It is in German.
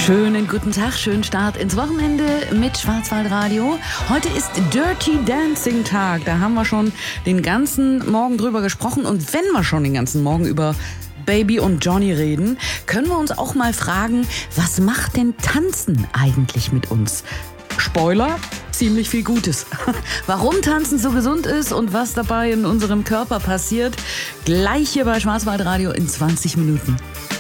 Schönen guten Tag, schönen Start ins Wochenende mit Schwarzwaldradio. Heute ist Dirty Dancing Tag. Da haben wir schon den ganzen Morgen drüber gesprochen. Und wenn wir schon den ganzen Morgen über Baby und Johnny reden, können wir uns auch mal fragen, was macht denn Tanzen eigentlich mit uns? Spoiler, ziemlich viel Gutes. Warum Tanzen so gesund ist und was dabei in unserem Körper passiert, gleich hier bei Schwarzwaldradio in 20 Minuten.